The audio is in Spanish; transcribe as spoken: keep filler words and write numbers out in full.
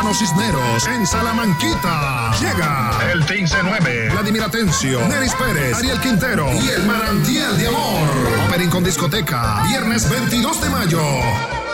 Urbano Cisneros, en Salamanquita. Llega el quince nueve. Vladimir Atencio, Neris Pérez, Ariel Quintero y el Manantial de Amor. Opening con discoteca, viernes veintidós de mayo.